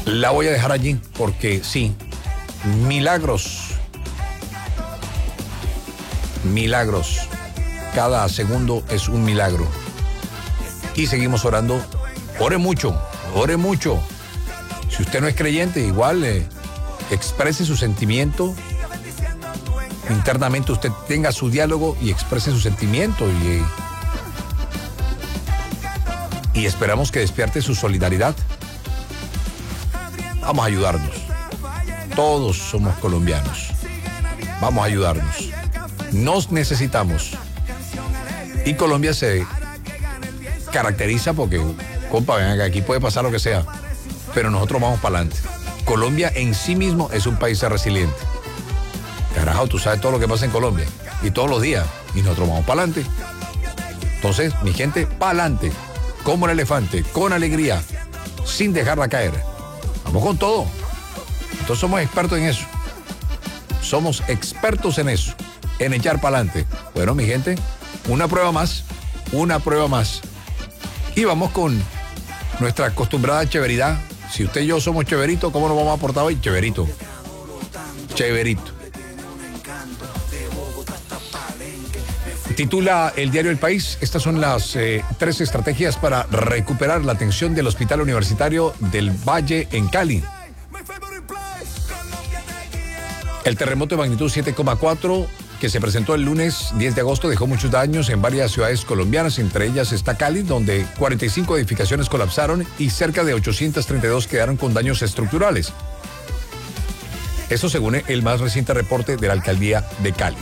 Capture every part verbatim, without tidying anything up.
La voy a dejar allí porque sí, milagros, milagros, cada segundo es un milagro. Y seguimos orando, ore mucho, ore mucho. Si usted no es creyente, igual eh, exprese su sentimiento. Internamente usted tenga su diálogo y exprese su sentimiento y, y esperamos que despierte su solidaridad. Vamos a ayudarnos. Todos somos colombianos. Vamos a ayudarnos. Nos necesitamos. Y Colombia se caracteriza porque, compa, ven acá, aquí puede pasar lo que sea, pero nosotros vamos para adelante. Colombia en sí mismo es un país resiliente. Carajo, tú sabes todo lo que pasa en Colombia y todos los días, y nosotros vamos para adelante. Entonces, mi gente, para adelante, como el elefante, con alegría, sin dejarla caer. Vamos con todo. Entonces somos expertos en eso. Somos expertos en eso, en echar para adelante. Bueno, mi gente, una prueba más, una prueba más. Y vamos con nuestra acostumbrada cheveridad. Si usted y yo somos cheveritos, ¿cómo nos vamos a aportar hoy? Cheverito. Cheverito. Titula el diario El País, estas son las eh, tres estrategias para recuperar la atención del Hospital Universitario del Valle en Cali. El terremoto de magnitud siete coma cuatro que se presentó el lunes diez de agosto dejó muchos daños en varias ciudades colombianas, entre ellas está Cali, donde cuarenta y cinco edificaciones colapsaron y cerca de ochocientas treinta y dos quedaron con daños estructurales. Eso según el más reciente reporte de la alcaldía de Cali.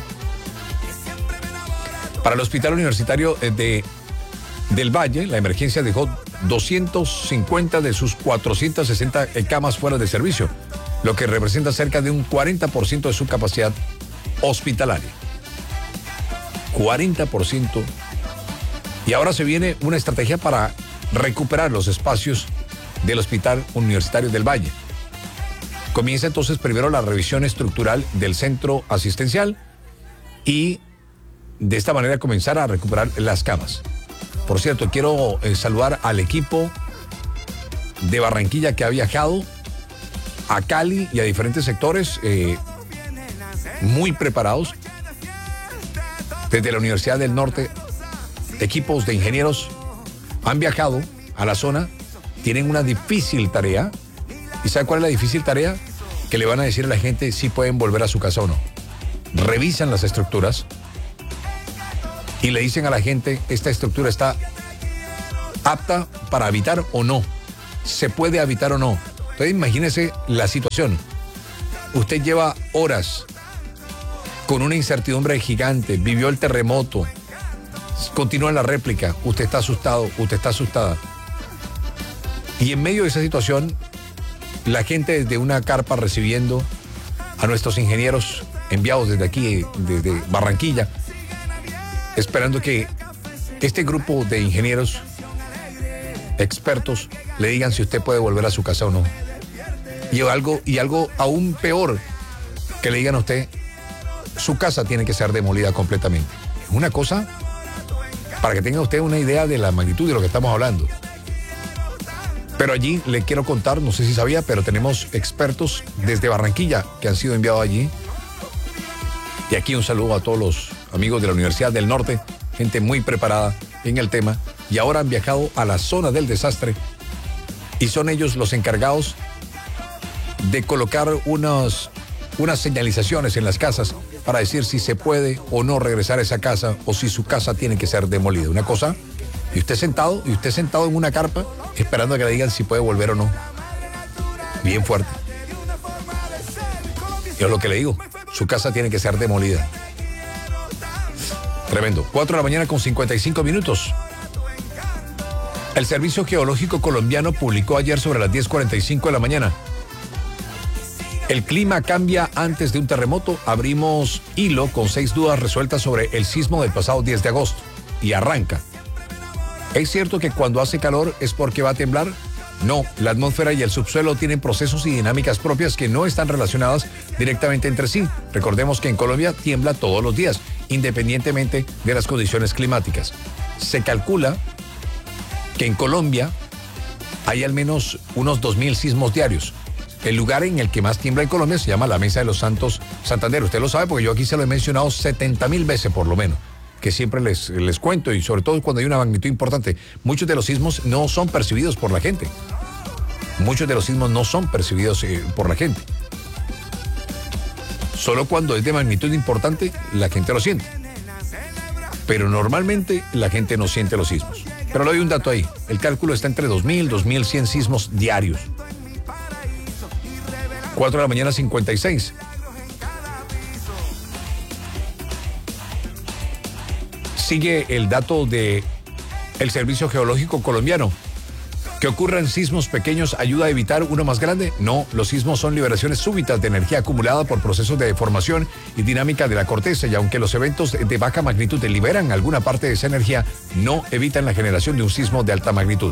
Para el Hospital Universitario de, del Valle, la emergencia dejó doscientas cincuenta de sus cuatrocientas sesenta camas fuera de servicio, lo que representa cerca de un cuarenta por ciento de su capacidad hospitalaria. cuarenta por ciento. Y ahora se viene una estrategia para recuperar los espacios del Hospital Universitario del Valle. Comienza entonces primero la revisión estructural del centro asistencial y de esta manera comenzar a recuperar las camas. Por cierto, quiero eh, saludar al equipo de Barranquilla que ha viajado a Cali y a diferentes sectores eh, muy preparados. Desde la Universidad del Norte, equipos de ingenieros han viajado a la zona, tienen una difícil tarea. ¿Y sabe cuál es la difícil tarea? Que le van a decir a la gente si pueden volver a su casa o no. Revisan las estructuras y le dicen a la gente, esta estructura está apta para habitar o no, se puede habitar o no. Entonces imagínese la situación. Usted lleva horas con una incertidumbre gigante, vivió el terremoto, continúa la réplica, usted está asustado, usted está asustada. Y en medio de esa situación, la gente desde una carpa recibiendo a nuestros ingenieros enviados desde aquí, desde Barranquilla, esperando que este grupo de ingenieros expertos le digan si usted puede volver a su casa o no. Y algo, y algo aún peor, que le digan a usted, su casa tiene que ser demolida completamente. Es una cosa para que tenga usted una idea de la magnitud de lo que estamos hablando. Pero allí le quiero contar, no sé si sabía, pero tenemos expertos desde Barranquilla que han sido enviados allí. Y aquí un saludo a todos los amigos de la Universidad del Norte, gente muy preparada en el tema, y ahora han viajado a la zona del desastre y son ellos los encargados de colocar unas, unas señalizaciones en las casas para decir si se puede o no regresar a esa casa o si su casa tiene que ser demolida. Una cosa, y usted sentado, y usted sentado en una carpa esperando a que le digan si puede volver o no. Bien fuerte. Y es lo que le digo, su casa tiene que ser demolida. Tremendo. cuatro de la mañana con cincuenta y cinco minutos. El Servicio Geológico Colombiano publicó ayer sobre las diez cuarenta y cinco de la mañana. El clima cambia antes de un terremoto. Abrimos hilo con seis dudas resueltas sobre el sismo del pasado diez de agosto. Y arranca. ¿Es cierto que cuando hace calor es porque va a temblar? No, la atmósfera y el subsuelo tienen procesos y dinámicas propias que no están relacionadas directamente entre sí. Recordemos que en Colombia tiembla todos los días, independientemente de las condiciones climáticas. Se calcula que en Colombia hay al menos unos dos mil sismos diarios. El lugar en el que más tiembla en Colombia se llama la Mesa de los Santos Santander. Usted lo sabe porque yo aquí se lo he mencionado setenta mil veces por lo menos, que siempre les, les cuento, y sobre todo cuando hay una magnitud importante. Muchos de los sismos no son percibidos por la gente. Muchos de los sismos no son percibidos eh, por la gente. Solo cuando es de magnitud importante, la gente lo siente. Pero normalmente la gente no siente los sismos. Pero le doy un dato ahí. El cálculo está entre dos mil, dos mil cien sismos diarios. cuatro de la mañana, cincuenta y seis. Sigue el dato de el Servicio Geológico Colombiano. ¿Que ocurran sismos pequeños ayuda a evitar uno más grande? No, los sismos son liberaciones súbitas de energía acumulada por procesos de deformación y dinámica de la corteza, y aunque los eventos de baja magnitud liberan alguna parte de esa energía, no evitan la generación de un sismo de alta magnitud.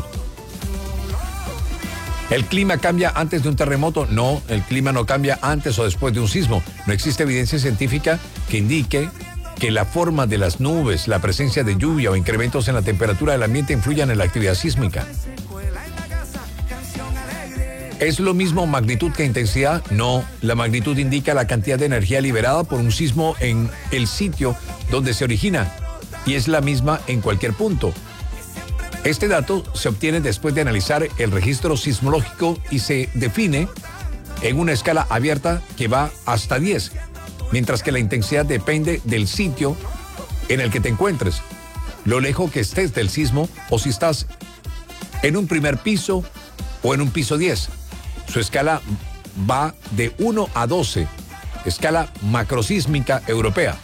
¿El clima cambia antes de un terremoto? No, el clima no cambia antes o después de un sismo. No existe evidencia científica que indique que la forma de las nubes, la presencia de lluvia o incrementos en la temperatura del ambiente influyan en la actividad sísmica. ¿Es lo mismo magnitud que intensidad? No, la magnitud indica la cantidad de energía liberada por un sismo en el sitio donde se origina, y es la misma en cualquier punto. Este dato se obtiene después de analizar el registro sismológico y se define en una escala abierta que va hasta diez, mientras que la intensidad depende del sitio en el que te encuentres, lo lejos que estés del sismo o si estás en un primer piso o en un piso diez. Su escala va de uno a doce, escala macrosísmica europea.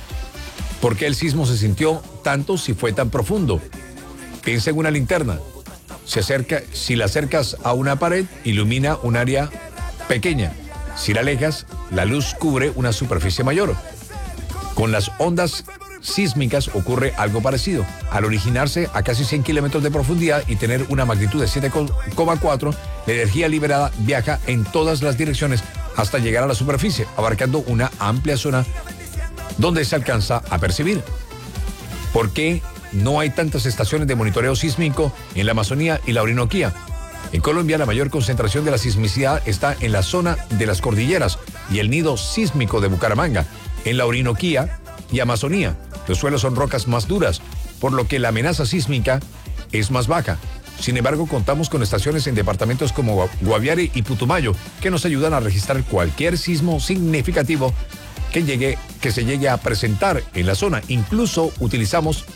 ¿Por qué el sismo se sintió tanto si fue tan profundo? Piensa en una linterna. Se acerca, si la acercas a una pared, ilumina un área pequeña. Si la alejas, la luz cubre una superficie mayor. Con las ondas sísmicas ocurre algo parecido. Al originarse a casi cien kilómetros de profundidad y tener una magnitud de siete coma cuatro, la energía liberada viaja en todas las direcciones hasta llegar a la superficie, abarcando una amplia zona donde se alcanza a percibir. ¿Por qué no hay tantas estaciones de monitoreo sísmico en la Amazonía y la Orinoquía? En Colombia, la mayor concentración de la sismicidad está en la zona de las cordilleras y el nido sísmico de Bucaramanga. En la Orinoquía y Amazonía, los suelos son rocas más duras, por lo que la amenaza sísmica es más baja. Sin embargo, contamos con estaciones en departamentos como Guaviare y Putumayo que nos ayudan a registrar cualquier sismo significativo que llegue, que se llegue a presentar en la zona. Incluso utilizamos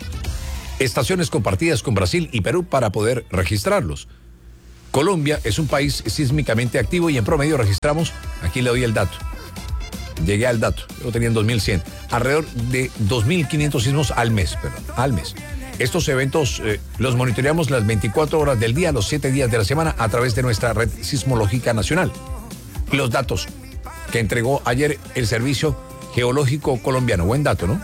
estaciones compartidas con Brasil y Perú para poder registrarlos. Colombia es un país sísmicamente activo y en promedio registramos, aquí le doy el dato, llegué al dato, lo tenía en dos mil cien, alrededor de dos mil quinientos sismos al mes, perdón, al mes. Estos eventos eh, los monitoreamos las veinticuatro horas del día, los siete días de la semana a través de nuestra red sismológica nacional. Los datos que entregó ayer el Servicio Geológico Colombiano, buen dato, ¿no?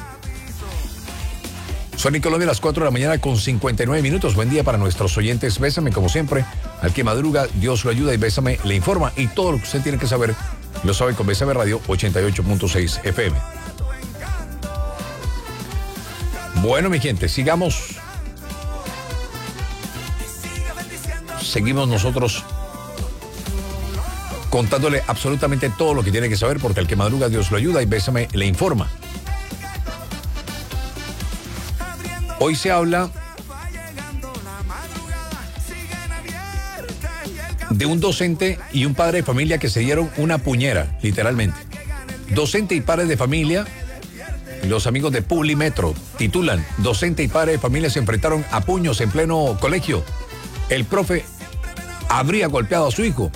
Son en Colombia las cuatro de la mañana con cincuenta y nueve minutos. Buen día para nuestros oyentes. Bésame, como siempre. Al que madruga, Dios lo ayuda, y Bésame le informa. Y todo lo que usted tiene que saber, lo sabe con Bésame Radio ochenta y ocho punto seis F M. Bueno, mi gente, sigamos. Seguimos nosotros contándole absolutamente todo lo que tiene que saber, porque al que madruga, Dios lo ayuda, y Bésame le informa. Hoy se habla de un docente y un padre de familia que se dieron una puñera, literalmente. Docente y padre de familia, los amigos de Publimetro titulan: docente y padre de familia se enfrentaron a puños en pleno colegio. El profe habría golpeado a su hijo.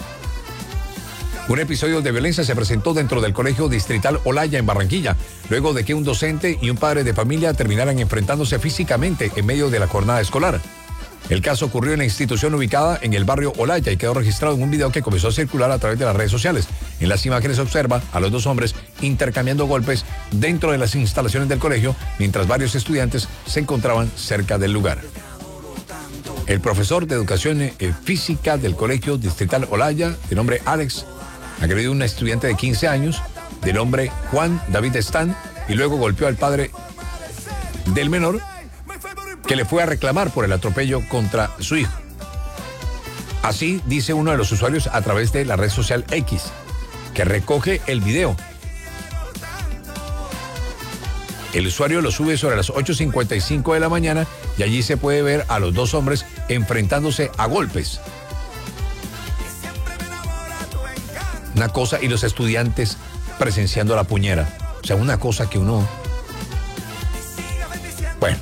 Un episodio de violencia se presentó dentro del Colegio Distrital Olaya en Barranquilla, luego de que un docente y un padre de familia terminaran enfrentándose físicamente en medio de la jornada escolar. El caso ocurrió en la institución ubicada en el barrio Olaya y quedó registrado en un video que comenzó a circular a través de las redes sociales. En las imágenes se observa a los dos hombres intercambiando golpes dentro de las instalaciones del colegio, mientras varios estudiantes se encontraban cerca del lugar. El profesor de educación eh, física del Colegio Distrital Olaya, de nombre Alex, agredió a una estudiante de quince años, de nombre Juan David Stan, y luego golpeó al padre del menor, que le fue a reclamar por el atropello contra su hijo. Así dice uno de los usuarios a través de la red social X, que recoge el video. El usuario lo sube sobre las ocho cincuenta y cinco de la mañana y allí se puede ver a los dos hombres enfrentándose a golpes. Una cosa, y los estudiantes presenciando la puñera. O sea, una cosa que uno... Bueno.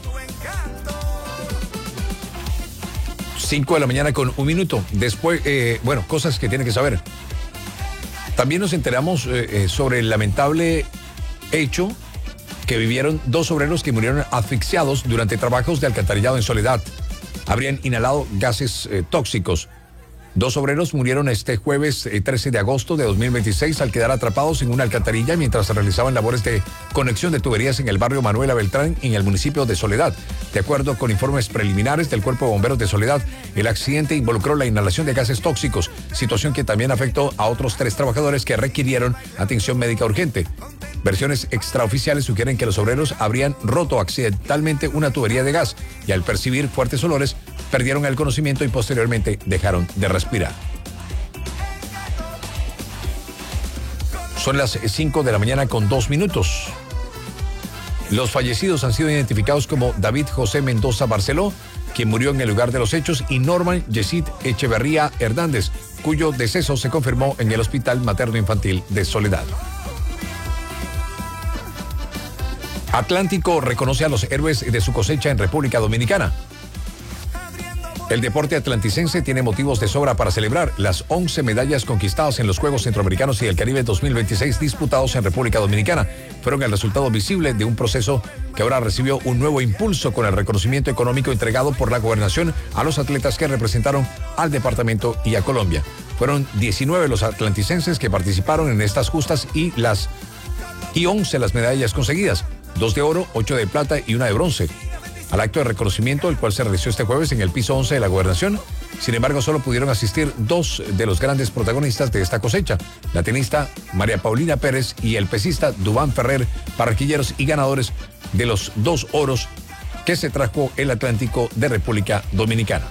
cinco de la mañana con un minuto. Después, eh, bueno, cosas que tiene que saber. También nos enteramos eh, sobre el lamentable hecho que vivieron dos obreros que murieron asfixiados durante trabajos de alcantarillado en Soledad. Habrían inhalado gases eh, tóxicos. Dos obreros murieron este jueves eh, trece de agosto de dos mil veintiséis al quedar atrapados en una alcantarilla mientras se realizaban labores de conexión de tuberías en el barrio Manuela Beltrán, en el municipio de Soledad. De acuerdo con informes preliminares del Cuerpo de Bomberos de Soledad, el accidente involucró la inhalación de gases tóxicos, situación que también afectó a otros tres trabajadores que requirieron atención médica urgente. Versiones extraoficiales sugieren que los obreros habrían roto accidentalmente una tubería de gas y al percibir fuertes olores perdieron el conocimiento y posteriormente dejaron de respirar. Son las cinco de la mañana con dos minutos. Los fallecidos han sido identificados como David José Mendoza Barceló, quien murió en el lugar de los hechos, y Norman Yesid Echeverría Hernández, cuyo deceso se confirmó en el Hospital Materno Infantil de Soledad. Atlántico reconoce a los héroes de su cosecha en República Dominicana. El deporte atlanticense tiene motivos de sobra para celebrar las once medallas conquistadas en los Juegos Centroamericanos y del Caribe dos mil veintiséis disputados en República Dominicana. Fueron el resultado visible de un proceso que ahora recibió un nuevo impulso con el reconocimiento económico entregado por la gobernación a los atletas que representaron al departamento y a Colombia. Fueron diecinueve los atlanticenses que participaron en estas justas y las y once las medallas conseguidas, dos de oro, ocho de plata y una de bronce. Al acto de reconocimiento, el cual se realizó este jueves en el piso once de la gobernación. Sin embargo, solo pudieron asistir dos de los grandes protagonistas de esta cosecha, la tenista María Paulina Pérez y el pesista Dubán Ferrer, barranquilleros y ganadores de los dos oros que se trajo el Atlántico de República Dominicana.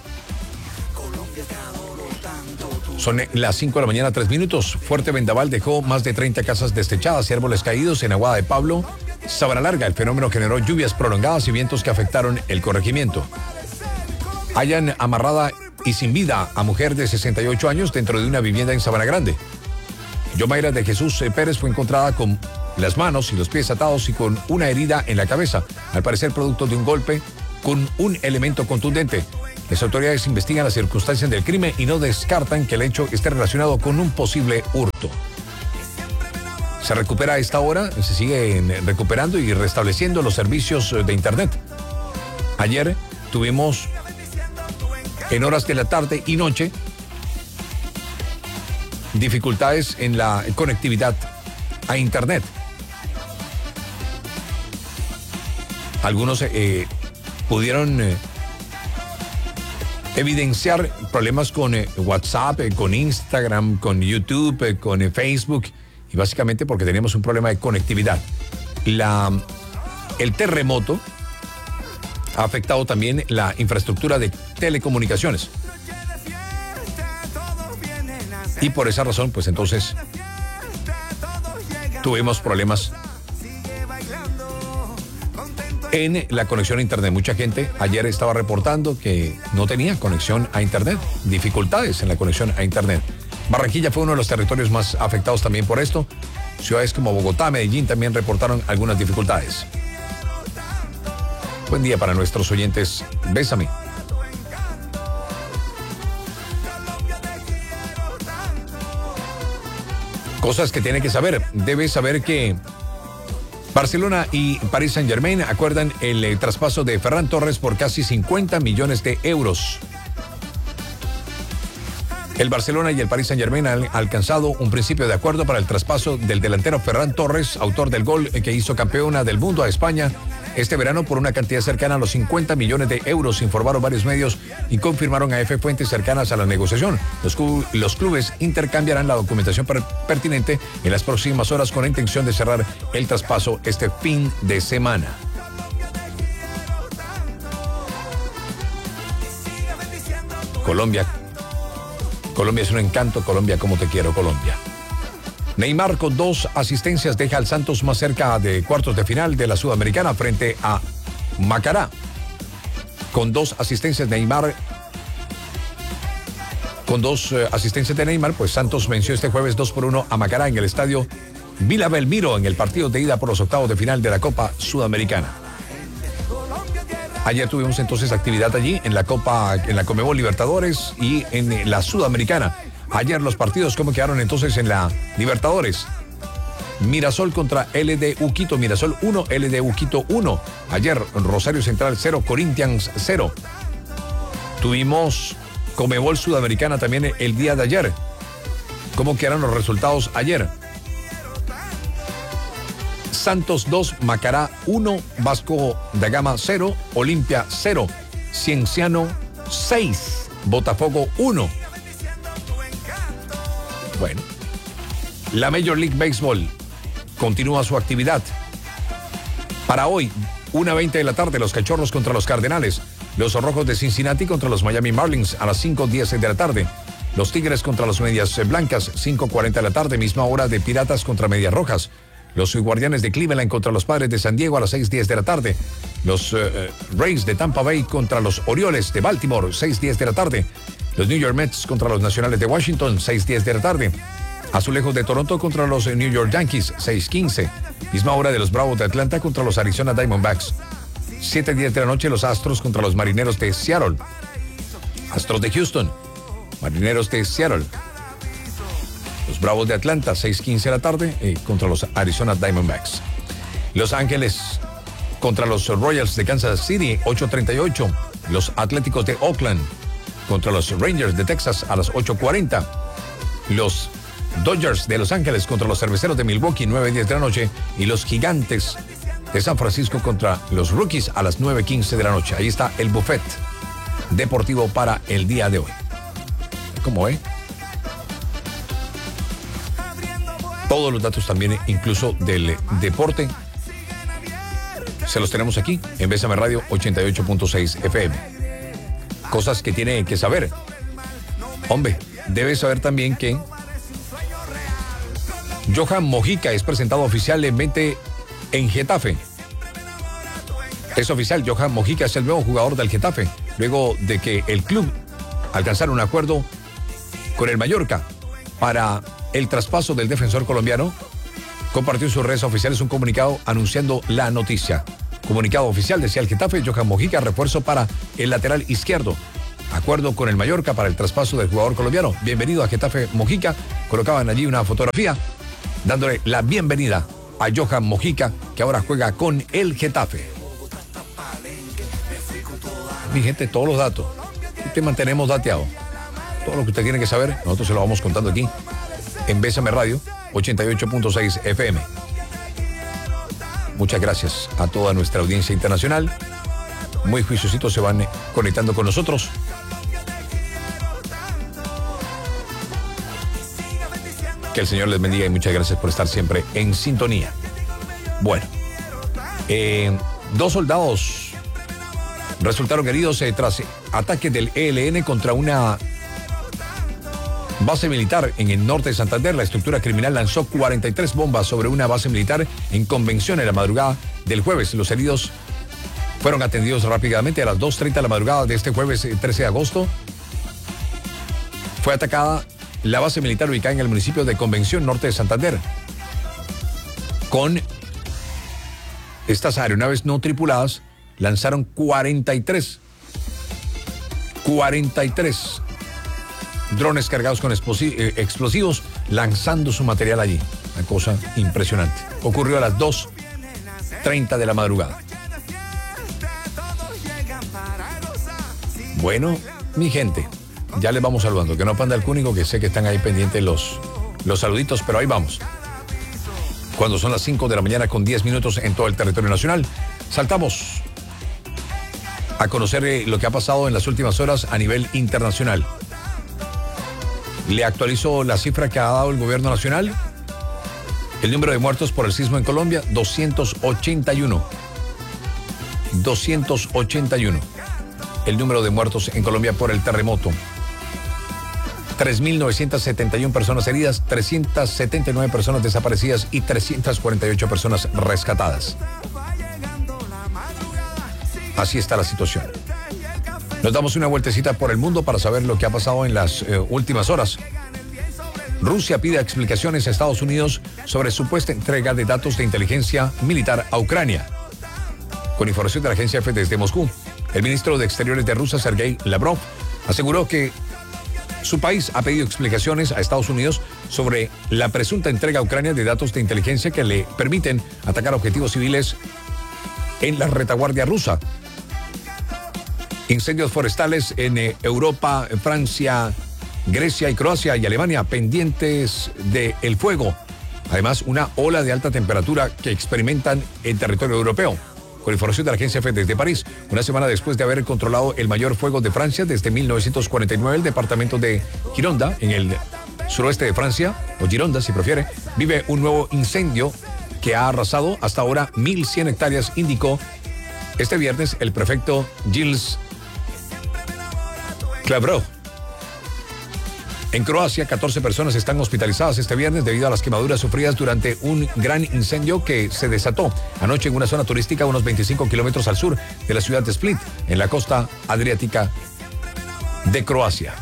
Son las cinco de la mañana, tres minutos. Fuerte vendaval dejó más de treinta casas destechadas y árboles caídos en Aguada de Pablo, Sabana Larga. El fenómeno generó lluvias prolongadas y vientos que afectaron el corregimiento. Hayan amarrada y sin vida a mujer de sesenta y ocho años dentro de una vivienda en Sabana Grande. Yomaira de Jesús Pérez fue encontrada con las manos y los pies atados y con una herida en la cabeza, al parecer producto de un golpe con un elemento contundente. Las autoridades investigan las circunstancias del crimen y no descartan que el hecho esté relacionado con un posible hurto. Se recupera a esta hora, se siguen recuperando y restableciendo los servicios de Internet. Ayer tuvimos en horas de la tarde y noche dificultades en la conectividad a Internet. Algunos eh, pudieron eh, evidenciar problemas con eh, WhatsApp, eh, con Instagram, con YouTube, eh, con eh, Facebook, y básicamente porque teníamos un problema de conectividad. La, el terremoto ha afectado también la infraestructura de telecomunicaciones. Y por esa razón, pues entonces tuvimos problemas en la conexión a Internet. Mucha gente ayer estaba reportando que no tenía conexión a Internet, dificultades en la conexión a Internet. Barranquilla fue uno de los territorios más afectados también por esto. Ciudades como Bogotá, Medellín también reportaron algunas dificultades. Buen día para nuestros oyentes. Bésame. Cosas que tiene que saber. Debe saber que Barcelona y Paris Saint-Germain acuerdan el eh, traspaso de Ferran Torres por casi cincuenta millones de euros. El Barcelona y el Paris Saint-Germain han alcanzado un principio de acuerdo para el traspaso del delantero Ferran Torres, autor del gol que hizo campeona del mundo a España este verano, por una cantidad cercana a los cincuenta millones de euros, informaron varios medios y confirmaron a F fuentes cercanas a la negociación. Los, los clubes intercambiarán la documentación per pertinente en las próximas horas con la intención de cerrar el traspaso este fin de semana. Colombia Colombia es un encanto. Colombia, como te quiero, Colombia. Neymar con dos asistencias deja al Santos más cerca de cuartos de final de la Sudamericana frente a Macará. Con dos asistencias Neymar, con dos eh, asistencias de Neymar, pues Santos venció este jueves dos por uno a Macará en el estadio Vila Belmiro en el partido de ida por los octavos de final de la Copa Sudamericana. Ayer tuvimos entonces actividad allí en la Copa, en la Conmebol Libertadores y en la Sudamericana. Ayer los partidos, ¿cómo quedaron entonces en la Libertadores? Mirasol contra L D U Quito, Mirasol uno, L D U Quito uno. Ayer Rosario Central cero, Corinthians cero. Tuvimos Conmebol Sudamericana también el día de ayer. ¿Cómo quedaron los resultados ayer? Santos dos, Macará uno, Vasco da Gama cero, Olimpia cero, Cienciano seis, Botafogo uno. Bueno, la Major League Baseball continúa su actividad. Para hoy, una veinte de la tarde, los Cachorros contra los Cardenales, los Rojos de Cincinnati contra los Miami Marlins a las cinco diez de la tarde, los Tigres contra los Medias Blancas, cinco cuarenta de la tarde, misma hora de Piratas contra Medias Rojas. Los Guardianes de Cleveland contra los Padres de San Diego a las seis diez de la tarde. Los uh, Rays de Tampa Bay contra los Orioles de Baltimore, seis diez de la tarde. Los New York Mets contra los Nacionales de Washington, seis diez de la tarde. Azulejos de Toronto contra los New York Yankees, seis quince. Misma hora de los Bravos de Atlanta contra los Arizona Diamondbacks. siete diez de la noche, los Astros contra los Marineros de Seattle. Astros de Houston, Marineros de Seattle. Los Bravos de Atlanta, seis quince de la tarde, eh, contra los Arizona Diamondbacks. Los Ángeles contra los Royals de Kansas City, ocho treinta y ocho. Los Atléticos de Oakland contra los Rangers de Texas a las ocho cuarenta. Los Dodgers de Los Ángeles contra los Cerveceros de Milwaukee, nueve diez de la noche. Y los Gigantes de San Francisco contra los Rockies a las nueve quince de la noche. Ahí está el buffet deportivo para el día de hoy. ¿Cómo ve? Todos los datos también, incluso del deporte, se los tenemos aquí en Bésame Radio ochenta y ocho punto seis F M. Cosas que tiene que saber. Hombre, debe saber también que Johan Mojica es presentado oficialmente en Getafe. Es oficial, Johan Mojica es el nuevo jugador del Getafe, luego de que el club alcanzara un acuerdo con el Mallorca para el traspaso del defensor colombiano. Compartió en sus redes oficiales un comunicado anunciando la noticia. Comunicado oficial, decía el Getafe, Johan Mojica, refuerzo para el lateral izquierdo. Acuerdo con el Mallorca para el traspaso del jugador colombiano. Bienvenido a Getafe, Mojica. Colocaban allí una fotografía dándole la bienvenida a Johan Mojica, que ahora juega con el Getafe. Mi gente, todos los datos. Te mantenemos dateado. Todo lo que usted tiene que saber, nosotros se lo vamos contando aquí en Bésame Radio ochenta y ocho punto seis F M. Muchas gracias a toda nuestra audiencia internacional. Muy juiciositos se van conectando con nosotros. Que el Señor les bendiga y muchas gracias por estar siempre en sintonía. Bueno, eh, dos soldados resultaron heridos eh, tras ataques del E L N contra una base militar en el norte de Santander. La estructura criminal lanzó cuarenta y tres bombas sobre una base militar en Convención en la madrugada del jueves. Los heridos fueron atendidos rápidamente a las dos treinta de la madrugada de este jueves trece de agosto. Fue atacada la base militar ubicada en el municipio de Convención, norte de Santander, con estas aeronaves no tripuladas. Lanzaron cuarenta y tres drones cargados con explosivos, lanzando su material allí. Una cosa impresionante. Ocurrió a las dos treinta de la madrugada. Bueno, mi gente, ya les vamos saludando. Que no panda el cúnico, que sé que están ahí pendientes los, los saluditos, pero ahí vamos. Cuando son las cinco de la mañana con diez minutos en todo el territorio nacional, saltamos a conocer eh, lo que ha pasado en las últimas horas a nivel internacional. Le actualizo la cifra que ha dado el gobierno nacional. El número de muertos por el sismo en Colombia, doscientos ochenta y uno. doscientos ochenta y uno. El número de muertos en Colombia por el terremoto. tres mil novecientas setenta y una personas heridas, trescientas setenta y nueve personas desaparecidas y trescientas cuarenta y ocho personas rescatadas. Así está la situación. Nos damos una vueltecita por el mundo para saber lo que ha pasado en las eh, últimas horas. Rusia pide explicaciones a Estados Unidos sobre supuesta entrega de datos de inteligencia militar a Ucrania. Con información de la agencia F desde Moscú, el ministro de Exteriores de Rusia, Sergei Lavrov, aseguró que su país ha pedido explicaciones a Estados Unidos sobre la presunta entrega a Ucrania de datos de inteligencia que le permiten atacar objetivos civiles en la retaguardia rusa. Incendios forestales en eh, Europa, en Francia, Grecia y Croacia y Alemania pendientes del fuego. Además, una ola de alta temperatura que experimentan en territorio europeo. Con información de la agencia F desde París, una semana después de haber controlado el mayor fuego de Francia desde mil novecientos cuarenta y nueve, el departamento de Gironda, en el suroeste de Francia, o Gironda si prefiere, vive un nuevo incendio que ha arrasado hasta ahora mil cien hectáreas, indicó este viernes el prefecto Gilles Klabrov. En Croacia, catorce personas están hospitalizadas este viernes debido a las quemaduras sufridas durante un gran incendio que se desató anoche en una zona turística a unos veinticinco kilómetros al sur de la ciudad de Split, en la costa adriática de Croacia.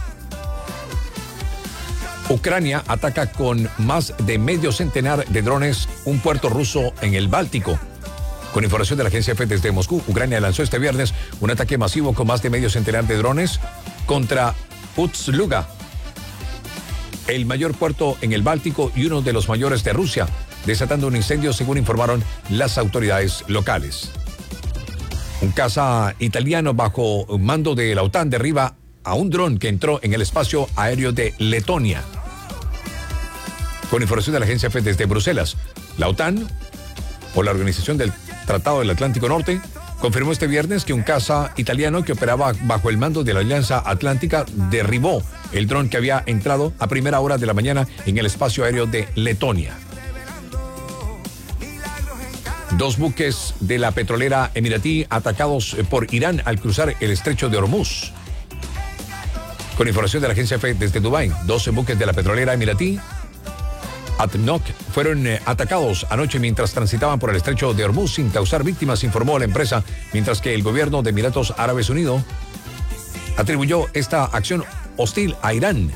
Ucrania ataca con más de medio centenar de drones un puerto ruso en el Báltico. Con información de la agencia F desde Moscú, Ucrania lanzó este viernes un ataque masivo con más de medio centenar de drones contra Ust-Luga, el mayor puerto en el Báltico y uno de los mayores de Rusia, desatando un incendio según informaron las autoridades locales. Un caza italiano bajo mando de la OTAN derriba a un dron que entró en el espacio aéreo de Letonia. Con información de la agencia F desde Bruselas, la OTAN, o la Organización del Tratado del Atlántico Norte, confirmó este viernes que un caza italiano que operaba bajo el mando de la Alianza Atlántica derribó el dron que había entrado a primera hora de la mañana en el espacio aéreo de Letonia. Dos buques de la petrolera emiratí atacados por Irán al cruzar el estrecho de Hormuz. Con información de la agencia F desde Dubái, doce buques de la petrolera emiratí ADNOC fueron eh, atacados anoche mientras transitaban por el estrecho de Hormuz sin causar víctimas, informó la empresa, mientras que el gobierno de Emiratos Árabes Unidos atribuyó esta acción hostil a Irán.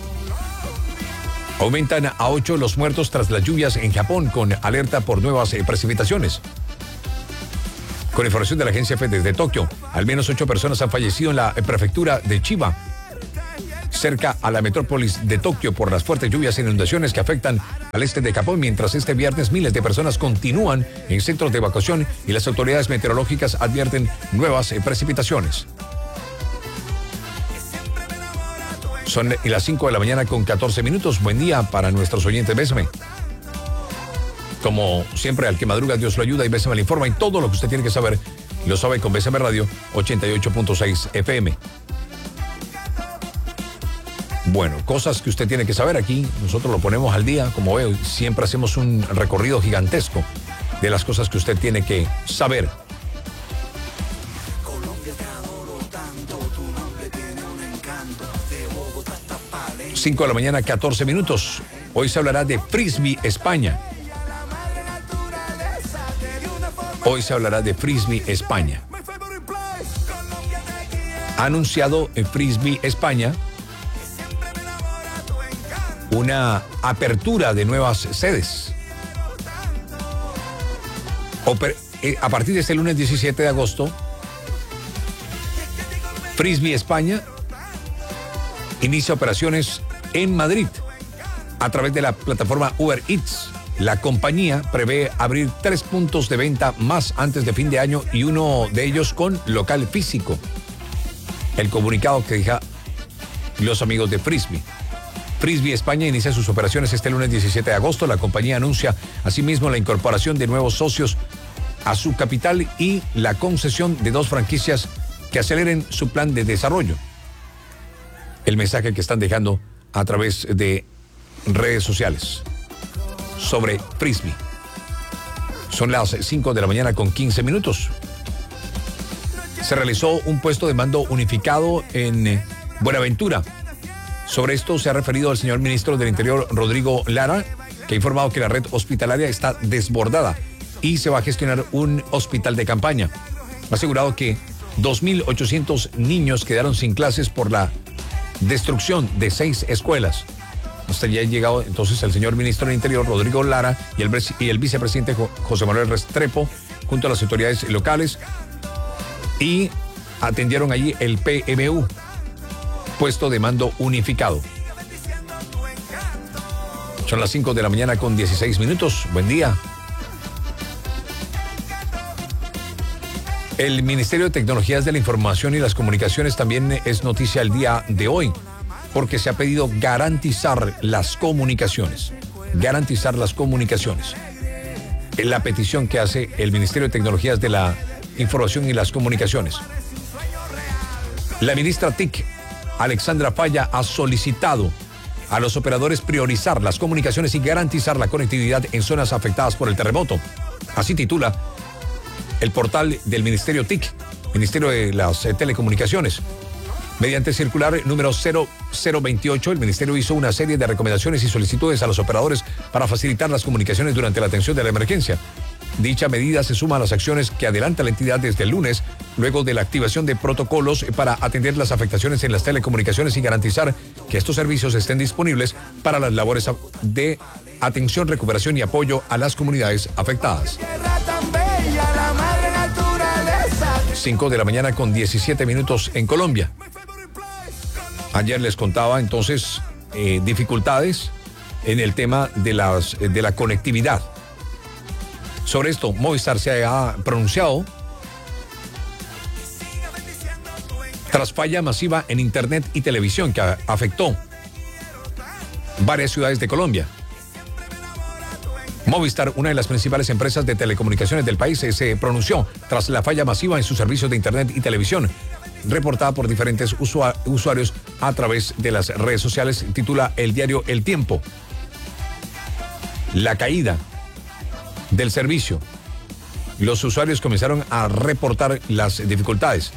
Aumentan a ocho los muertos tras las lluvias en Japón, con alerta por nuevas eh, precipitaciones. Con información de la agencia F desde Tokio, al menos ocho personas han fallecido en la eh, prefectura de Chiba, cerca a la metrópolis de Tokio, por las fuertes lluvias e inundaciones que afectan al este de Japón, mientras este viernes miles de personas continúan en centros de evacuación y las autoridades meteorológicas advierten nuevas eh, precipitaciones. Son las cinco de la mañana con catorce minutos. Buen día para nuestros oyentes. Bésame. Como siempre, al que madruga, Dios lo ayuda y Bésame le informa, y todo lo que usted tiene que saber lo sabe con Bésame Radio ochenta y ocho punto seis F M. Bueno, cosas que usted tiene que saber aquí, nosotros lo ponemos al día, como veo, siempre hacemos un recorrido gigantesco de las cosas que usted tiene que saber. cinco de la mañana, catorce minutos. Hoy se hablará de Frisbee España. Hoy se hablará de Frisbee España. Ha anunciado en Frisbee España una apertura de nuevas sedes. Oper- eh, a partir de este lunes diecisiete de agosto, Frisbee España inicia operaciones en Madrid a través de la plataforma Uber Eats. La compañía prevé abrir tres puntos de venta más antes de fin de año y uno de ellos con local físico. El comunicado que deja los amigos de Frisbee. Frisbee España inicia sus operaciones este lunes diecisiete de agosto. La compañía anuncia asimismo la incorporación de nuevos socios a su capital y la concesión de dos franquicias que aceleren su plan de desarrollo. El mensaje que están dejando a través de redes sociales sobre Frisbee. Son las cinco de la mañana con quince minutos. Se realizó un puesto de mando unificado en Buenaventura, Sobre esto se ha referido el señor ministro del Interior, Rodrigo Lara, que ha informado que la red hospitalaria está desbordada y se va a gestionar un hospital de campaña. Ha asegurado que dos mil ochocientos niños quedaron sin clases por la destrucción de seis escuelas. Hasta ya ha llegado entonces el señor ministro del Interior, Rodrigo Lara, y el, y el vicepresidente José Manuel Restrepo, junto a las autoridades locales, y atendieron allí el P M U, puesto de mando unificado. Son las cinco de la mañana con dieciséis minutos. Buen día. El Ministerio de Tecnologías de la Información y las Comunicaciones también es noticia el día de hoy, porque se ha pedido garantizar las comunicaciones. Garantizar las comunicaciones. Es la petición que hace el Ministerio de Tecnologías de la Información y las Comunicaciones. La ministra T I C, Alexandra Falla, ha solicitado a los operadores priorizar las comunicaciones y garantizar la conectividad en zonas afectadas por el terremoto. Así titula el portal del Ministerio T I C, Ministerio de las eh, Telecomunicaciones. Mediante circular número cero cero veintiocho, el Ministerio hizo una serie de recomendaciones y solicitudes a los operadores para facilitar las comunicaciones durante la atención de la emergencia. Dicha medida se suma a las acciones que adelanta la entidad desde el lunes, luego de la activación de protocolos para atender las afectaciones en las telecomunicaciones y garantizar que estos servicios estén disponibles para las labores de atención, recuperación y apoyo a las comunidades afectadas. cinco de la mañana con diecisiete minutos en Colombia. Ayer les contaba entonces eh, dificultades en el tema de, las, de la conectividad. Sobre esto, Movistar se ha pronunciado tras falla masiva en Internet y televisión que afectó varias ciudades de Colombia. Movistar, una de las principales empresas de telecomunicaciones del país, se pronunció tras la falla masiva en sus servicios de Internet y televisión, reportada por diferentes usuarios a través de las redes sociales. Titula el diario El Tiempo: la caída del servicio. Los usuarios comenzaron a reportar las dificultades.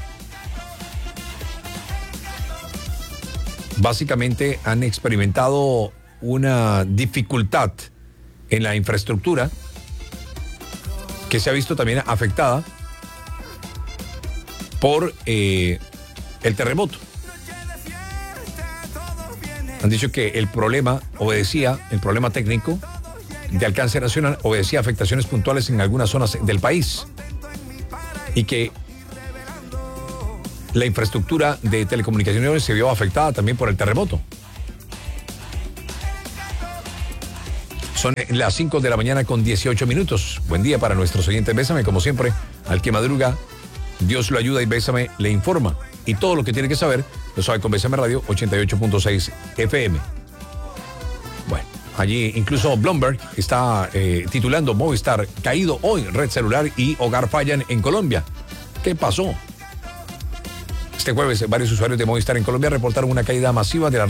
Básicamente han experimentado una dificultad en la infraestructura que se ha visto también afectada por eh, el terremoto. Han dicho que el problema obedecía, el problema técnico de alcance nacional obedecía a afectaciones puntuales en algunas zonas del país y que la infraestructura de telecomunicaciones se vio afectada también por el terremoto. Son las cinco de la mañana con dieciocho minutos. Buen día para nuestros oyentes. Bésame, como siempre, al que madruga, Dios lo ayuda y Bésame le informa. Y todo lo que tiene que saber lo sabe con Bésame Radio ochenta y ocho punto seis F M. Bueno, allí incluso Bloomberg está eh, titulando: Movistar caído hoy, red celular y hogar fallan en Colombia. ¿Qué pasó? Este jueves varios usuarios de Movistar en Colombia reportaron una caída masiva de la